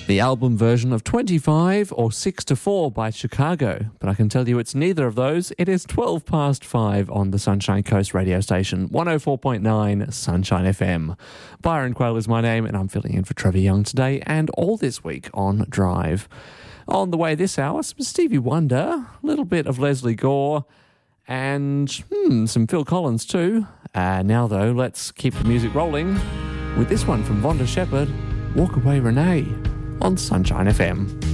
The album version of 25 or 6 to 4 by Chicago. But I can tell you it's neither of those. It is 12 past 5 on the Sunshine Coast radio station, 104.9 Sunshine FM. Byron Quayle is my name, and I'm filling in for Trevor Young today and all this week on Drive. On the way this hour, some Stevie Wonder, a little bit of Leslie Gore, and some Phil Collins too. Now though, let's keep the music rolling with this one from Vonda Shepard, Walk Away Renee, on Sunshine FM.